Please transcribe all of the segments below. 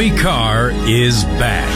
Howie Carr is back.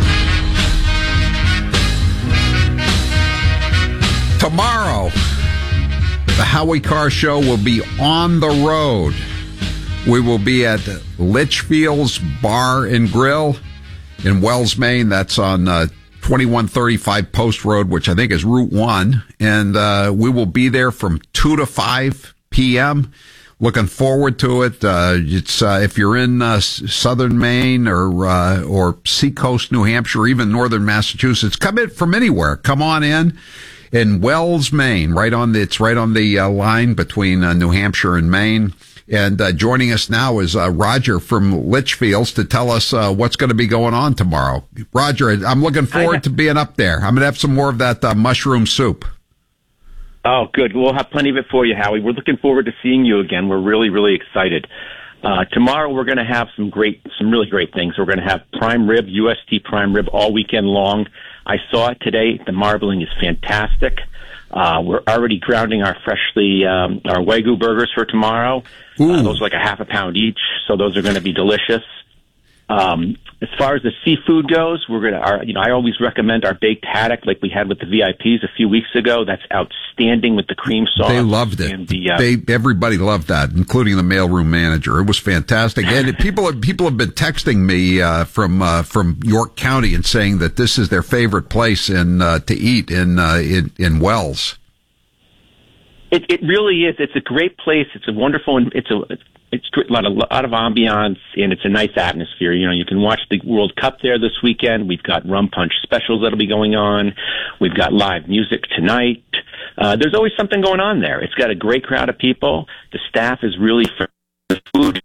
Tomorrow, the Howie Carr Show will be on the road. We will be at Litchfield's Bar and Grill in Wells, Maine. That's on 2135 Post Road, which I think is Route 1. And we will be there from 2 to 5 p.m. Looking forward to it. It's if you're in southern Maine or Seacoast, New Hampshire, even northern Massachusetts, come in from anywhere. Come on in Wells, Maine, it's right on the line between New Hampshire and Maine. And joining us now is Roger from Litchfields to tell us what's going to be going on tomorrow. Roger, I'm looking forward to being up there. I'm going to have some more of that mushroom soup. Oh, good. We'll have plenty of it for you, Howie. We're looking forward to seeing you again. We're really, really excited. Tomorrow we're going to have some really great things. We're going to have prime rib, UST prime rib all weekend long. I saw it today. The marbling is fantastic. We're already grounding our our Wagyu burgers for tomorrow. Those are like a half a pound each, so those are going to be delicious. As far as the seafood goes, I always recommend our baked haddock like we had with the VIPs a few weeks ago. That's outstanding with the cream sauce. They loved it. And everybody loved that, including the mailroom manager. It was fantastic. And people have been texting me from York County and saying that this is their favorite place to eat in Wells. It really is. It's a great place. It's a wonderful. It's a lot of ambiance, and it's a nice atmosphere. You know, you can watch the World Cup there this weekend. We've got rum punch specials that'll be going on. We've got live music tonight. There's always something going on there. It's got a great crowd of people. The staff is really for the food.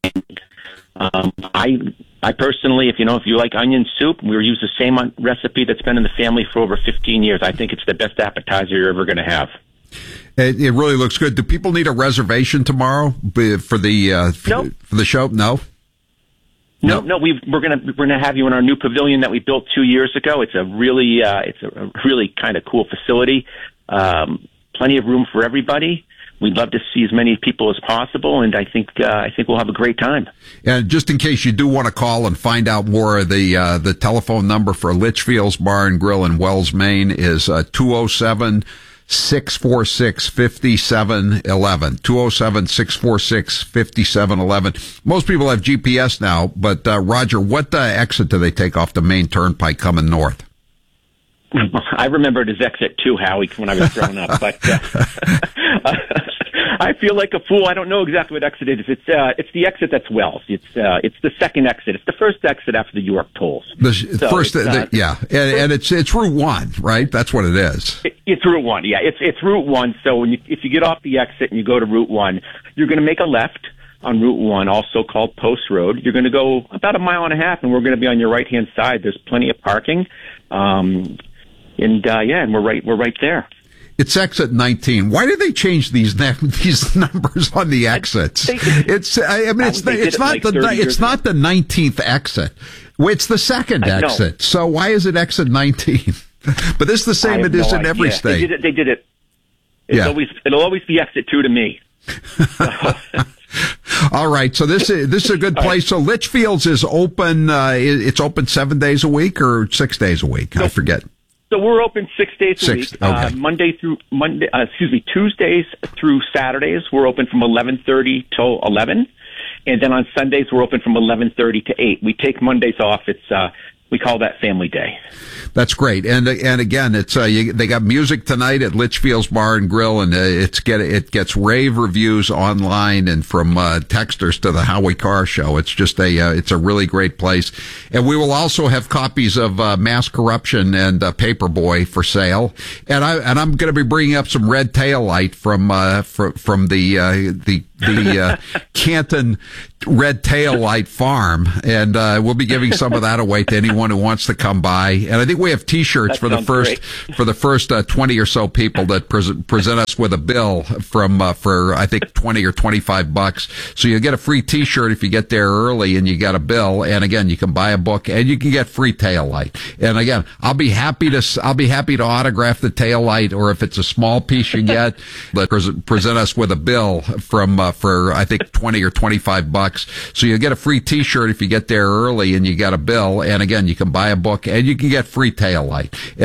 I personally, if you like onion soup, we use the same recipe that's been in the family for over 15 years. I think it's the best appetizer you're ever going to have. It really looks good. Do people need a reservation tomorrow for the show? No. No. We're gonna have you in our new pavilion that we built 2 years ago. It's a really kind of cool facility. Plenty of room for everybody. We'd love to see as many people as possible, and I think we'll have a great time. And just in case you do want to call and find out more, the telephone number for Litchfield's Bar and Grill in Wells, Maine is 207-646-5711. 207-646-5711. Most people have GPS now, but Roger, what exit do they take off the main turnpike coming north? I remember it as exit 2, Howie, when I was growing up, but I feel like a fool. I don't know exactly what exit it is. It's the exit that's Wells. It's the second exit. It's the first exit after the York tolls. It's Route 1, right? That's what it is. It's Route 1. Yeah, it's Route 1. So if you get off the exit and you go to Route 1, you're going to make a left on Route 1, also called Post Road. You're going to go about a mile and a half, and we're going to be on your right-hand side. There's plenty of parking. And we're right there. It's exit 19. Why did they change these numbers on the exits? It's not the 19th exit. It's the second exit. So why is it exit 19? But this is the same it is in every state. They did it. It'll always be exit 2 to me. All right. So this is a good place. So Litchfields is open. It's open 7 days a week or 6 days a week. I forget. So we're open 6 days a week. Okay. Tuesdays through Saturdays, we're open from 11:30 till 11. And then on Sundays, we're open from 11:30 to 8. We take Mondays off. We call that Family Day. That's great. And again, they got music tonight at Litchfield's Bar and Grill, and it gets rave reviews online and from texters to the Howie Carr Show. It's just it's a really great place. And we will also have copies of Mass Corruption and Paperboy for sale. And I'm going to be bringing up some Red Tail Light from the Canton Red Tail Light Farm, and we'll be giving some of that away to anyone who wants to come by. And I think we have T-shirts for the first 20 or so people that present us with a bill for I think $20 or $25. So you get a free T-shirt if you get there early and you got a bill. And again, you can buy a book and you can get free tail light. And again, I'll be happy to autograph the tail light, or if it's a small piece you get, present us with a bill from for, I think, 20 or $25. So you'll get a free t-shirt if you get there early and you got a bill. And again, you can buy a book and you can get free taillight.